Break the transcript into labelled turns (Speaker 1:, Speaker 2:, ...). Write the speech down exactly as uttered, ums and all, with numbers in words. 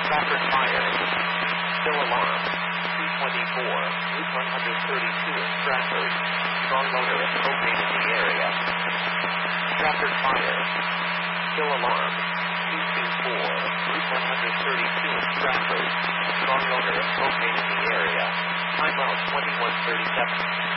Speaker 1: Traffic fire. Still alarm. two twenty-four, Route one thirty-two in Stratford. Strong odor of propane in the area. Traffic fire. Still alarm. two twenty-four, Route one thirty-two in Stratford. Strong odor of propane in the area. Time out twenty-one thirty-seven.